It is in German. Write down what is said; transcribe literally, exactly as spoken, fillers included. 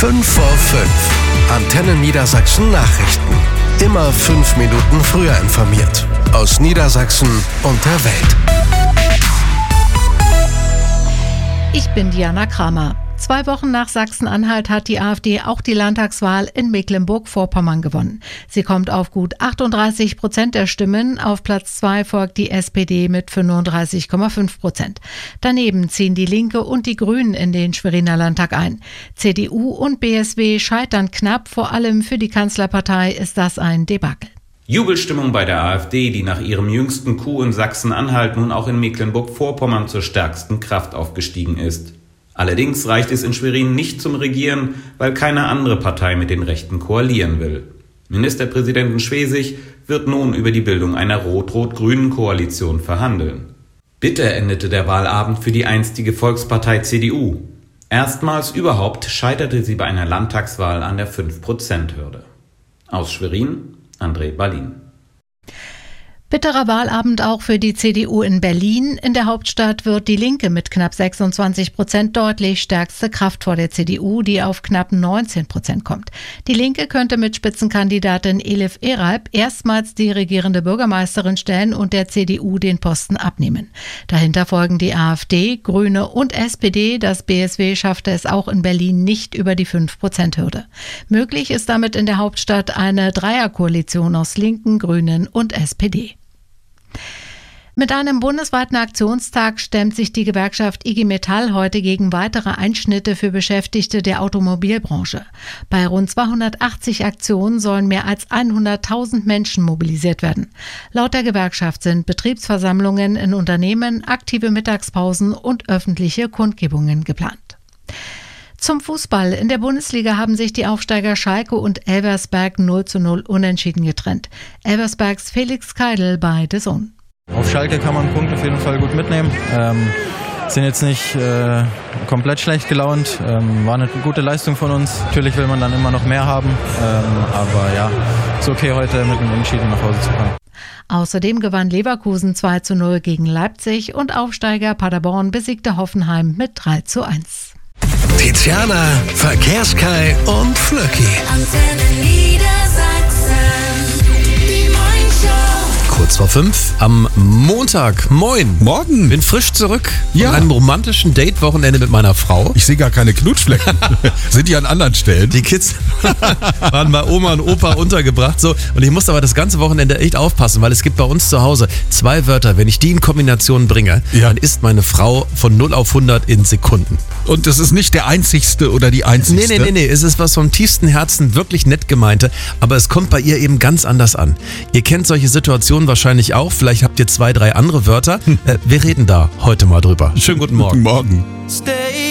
fünf vor fünf. Antenne Niedersachsen Nachrichten. Immer fünf Minuten früher informiert. Aus Niedersachsen und der Welt. Ich bin Diana Kramer. Zwei Wochen nach Sachsen-Anhalt hat die AfD auch die Landtagswahl in Mecklenburg-Vorpommern gewonnen. Sie kommt auf gut achtunddreißig Prozent der Stimmen. Auf Platz zwei folgt die S P D mit fünfunddreißig Komma fünf Prozent. Daneben ziehen die Linke und die Grünen in den Schweriner Landtag ein. C D U und B S W scheitern knapp. Vor allem für die Kanzlerpartei ist das ein Debakel. Jubelstimmung bei der AfD, die nach ihrem jüngsten Coup in Sachsen-Anhalt nun auch in Mecklenburg-Vorpommern zur stärksten Kraft aufgestiegen ist. Allerdings reicht es in Schwerin nicht zum Regieren, weil keine andere Partei mit den Rechten koalieren will. Ministerpräsidentin Schwesig wird nun über die Bildung einer rot-rot-grünen Koalition verhandeln. Bitter endete der Wahlabend für die einstige Volkspartei C D U. Erstmals überhaupt scheiterte sie bei einer Landtagswahl an der fünf Prozent Hürde. Aus Schwerin, André Ballin. Bitterer Wahlabend auch für die C D U in Berlin. In der Hauptstadt wird die Linke mit knapp sechsundzwanzig Prozent deutlich stärkste Kraft vor der C D U, die auf knapp neunzehn Prozent kommt. Die Linke könnte mit Spitzenkandidatin Elif Eralp erstmals die regierende Bürgermeisterin stellen und der C D U den Posten abnehmen. Dahinter folgen die AfD, Grüne und S P D. Das B S W schaffte es auch in Berlin nicht über die fünf Prozent Hürde. Möglich ist damit in der Hauptstadt eine Dreierkoalition aus Linken, Grünen und S P D. Mit einem bundesweiten Aktionstag stemmt sich die Gewerkschaft I G Metall heute gegen weitere Einschnitte für Beschäftigte der Automobilbranche. Bei rund zweihundertachtzig Aktionen sollen mehr als hunderttausend Menschen mobilisiert werden. Laut der Gewerkschaft sind Betriebsversammlungen in Unternehmen, aktive Mittagspausen und öffentliche Kundgebungen geplant. Zum Fußball. In der Bundesliga haben sich die Aufsteiger Schalke und Elversberg null zu null unentschieden getrennt. Elversbergs Felix Keidel bei D A Z N. Auf Schalke kann man einen Punkt auf jeden Fall gut mitnehmen. Ähm, sind jetzt nicht äh, komplett schlecht gelaunt. Ähm, war eine gute Leistung von uns. Natürlich will man dann immer noch mehr haben. Ähm, aber ja, ist okay, heute mit einem Unentschieden nach Hause zu kommen. Außerdem gewann Leverkusen zwei zu null gegen Leipzig und Aufsteiger Paderborn besiegte Hoffenheim mit drei zu eins. Tiziana, Verkehrskai und Flöcki. Antenne Niedersachsen, die Morningshow. Kurz vor fünf am Montag. Moin. Morgen. Bin frisch zurück Ja. von einem romantischen Date-Wochenende mit meiner Frau. Ich sehe gar keine Knutschflecken. Sind die an anderen Stellen? Die Kids waren bei Oma und Opa untergebracht. So. Und ich musste aber das ganze Wochenende echt aufpassen, weil es gibt bei uns zu Hause zwei Wörter. Wenn ich die in Kombination bringe, Ja. dann ist meine Frau von null auf hundert in Sekunden. Und das ist nicht der einzigste oder die Nee, einzigste? nee, nee, nee. Es ist was vom tiefsten Herzen, wirklich nett gemeinte. Aber es kommt bei ihr eben ganz anders an. Ihr kennt solche Situationen wahrscheinlich auch. Vielleicht habt ihr zwei, drei andere Wörter. Äh, wir reden da heute mal drüber. Schönen guten Morgen. Guten Morgen. Stay